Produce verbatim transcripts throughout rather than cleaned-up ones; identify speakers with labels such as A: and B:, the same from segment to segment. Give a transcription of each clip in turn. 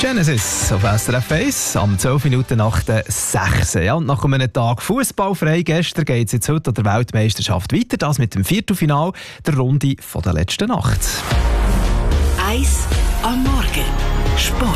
A: Genesis auf S R F eins am zwölf Minuten nach der sechs. Ja, und nach einem Tag fußballfrei gestern geht es jetzt heute an der Weltmeisterschaft weiter. Das mit dem Viertelfinale der Runde von der letzten Nacht.
B: Eins am Morgen. Sport.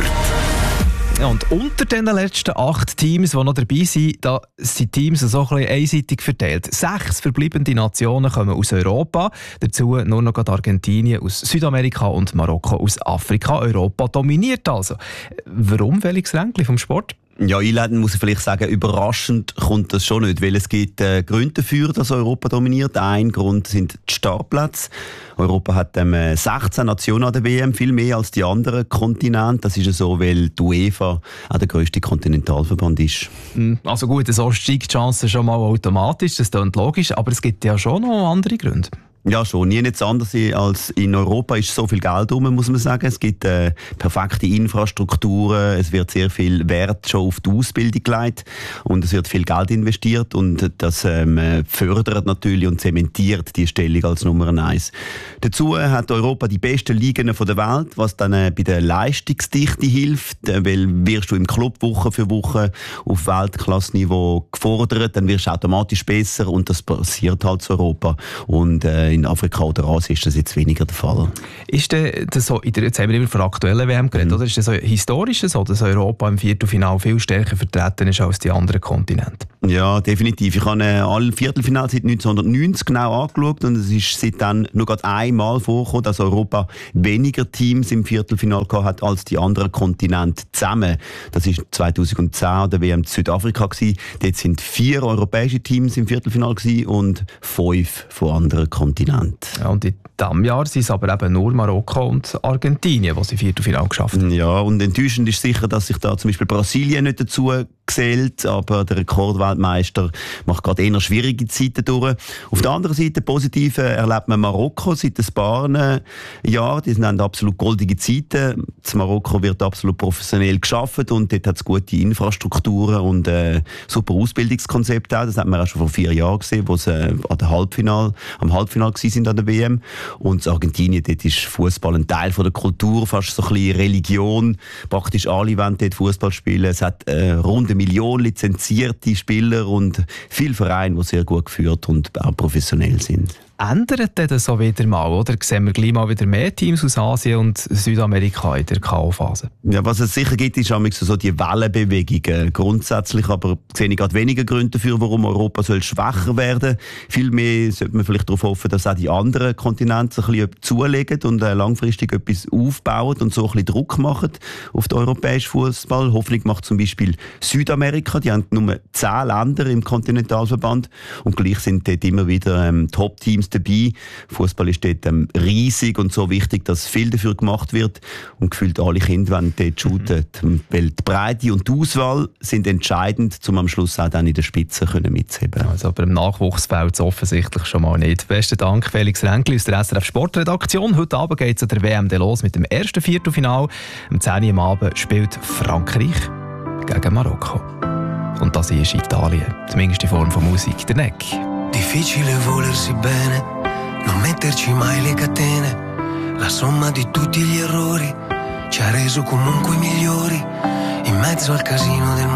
A: Ja, und unter den letzten acht Teams, die noch dabei sind, da sind die Teams so ein bisschen einseitig verteilt. Sechs verbleibende Nationen kommen aus Europa, dazu nur noch Argentinien aus Südamerika und Marokko aus Afrika. Europa dominiert also. Warum, Felix Ränkli vom Sport?
C: Ja, einleitend muss ich vielleicht sagen, überraschend kommt das schon nicht, weil es gibt äh, Gründe dafür, dass Europa dominiert. Ein Grund sind die Startplätze. Europa hat ähm, sechzehn Nationen an der W M, viel mehr als die anderen Kontinente. Das ist ja so, weil die UEFA auch der grösste Kontinentalverband ist.
A: Also gut, so steigt die Chance schon mal automatisch, das klingt logisch, aber es gibt ja schon noch andere Gründe.
C: Ja, schon. Nie nichts anderes als in Europa ist so viel Geld rum, muss man sagen. Es gibt äh, perfekte Infrastrukturen, es wird sehr viel Wert schon auf die Ausbildung gelegt und es wird viel Geld investiert und das ähm, fördert natürlich und zementiert die Stellung als Nummer eins. Dazu hat Europa die besten Ligen von der Welt, was dann äh, bei der Leistungsdichte hilft, äh, weil wirst du im Club Woche für Woche auf Weltklasse-Niveau gefordert, dann wirst du automatisch besser und das passiert halt zu Europa. Und äh, in Afrika oder Asien ist das jetzt weniger der Fall.
A: Ist das so, jetzt haben wir immer von der aktuellen W M geredet, mhm. oder ist das so historisch so, dass Europa im Viertelfinale viel stärker vertreten ist als die anderen Kontinente?
C: Ja, definitiv. Ich habe äh, alle Viertelfinale seit neunzehnhundertneunzig genau angeschaut und es ist seitdem nur gerade einmal vorgekommen, dass Europa weniger Teams im Viertelfinale gehabt hat als die anderen Kontinente zusammen. Das war zweitausendzehn an der W M in Südafrika gewesen. Dort sind vier europäische Teams im Viertelfinale gewesen und fünf von anderen Kontinenten.
A: Ja, und in diesem Jahr sind es aber eben nur Marokko und Argentinien, die sie Viertelfinale geschafft haben.
C: Ja, und enttäuschend ist sicher, dass sich da zum Beispiel Brasilien nicht dazu gezählt, aber der Rekordweltmeister macht gerade eher schwierige Zeiten durch. Auf der anderen Seite positiv erlebt man Marokko seit ein paar Jahren. Die haben absolut goldige Zeiten. In Marokko wird absolut professionell gearbeitet und dort hat es gute Infrastrukturen und äh, super Ausbildungskonzepte auch. Das hat man auch schon vor vier Jahren gesehen, wo sie äh, an der Halbfinale, am Halbfinale gewesen sind an der W M. Und in Argentinien, dort ist Fußball ein Teil von der Kultur, fast so ein bisschen Religion. Praktisch alle wollen dort Fußball spielen. Es hat äh, rund eine Million lizenzierte Spieler und viele Vereine, die sehr gut geführt und auch professionell sind.
A: Ändert das so wieder mal, oder? Sehen wir gleich mal wieder mehr Teams aus Asien und Südamerika in der K O-Phase?
C: Ja, was es sicher gibt, ist so die Wellenbewegungen. Grundsätzlich aber sehe ich gerade weniger Gründe dafür, warum Europa soll schwächer werden. Vielmehr sollte man vielleicht darauf hoffen, dass auch die anderen Kontinente ein bisschen zulegen und langfristig etwas aufbauen und so ein bisschen Druck machen auf den europäischen Fußball. Hoffnung macht zum Beispiel Südamerika. Die haben nur zehn Länder im Kontinentalverband und gleich sind dort immer wieder ähm, Top-Teams dabei. Fußball ist dort ähm, riesig und so wichtig, dass viel dafür gemacht wird und gefühlt alle Kinder wollen dort shooten. Mhm. Weil die Breite und die Auswahl sind entscheidend, um am Schluss auch dann in der Spitze können mitzuheben.
A: Also beim Nachwuchs fällt es offensichtlich schon mal nicht. Besten Dank, Felix Ränkli aus der S R F Sportredaktion. Heute Abend geht es an der W M los mit dem ersten Viertelfinale. Am zehn Uhr am Abend spielt Frankreich gegen Marokko. Und das hier ist Italien, zumindest in Form von Musik. Der Neck.
D: Difficile volersi bene, non metterci mai le catene. La somma di tutti gli errori ci ha reso comunque migliori in mezzo al casino del